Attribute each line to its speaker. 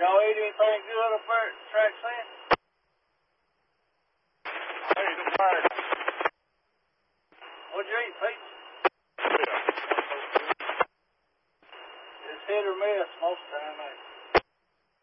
Speaker 1: Y'all eat anything good up there at the track stand?
Speaker 2: I ate a fire.
Speaker 1: What'd you eat, Pete?
Speaker 2: Yeah.
Speaker 1: It's hit or miss most of the time, ain't it?